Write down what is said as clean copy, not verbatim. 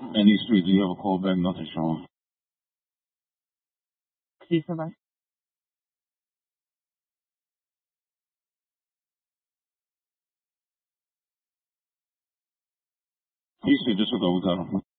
And East Street, do you have a call back? Nothing showing. Sí, se va. East Street, just look over there.